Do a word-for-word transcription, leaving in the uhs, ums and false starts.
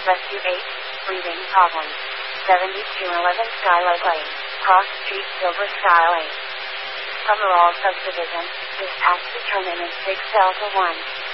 Rescue eight, breathing problems. seventy-two eleven Skylight Lane, Cross Street, Silver Style eight. Overall subdivision, dispatch determinant six Delta one.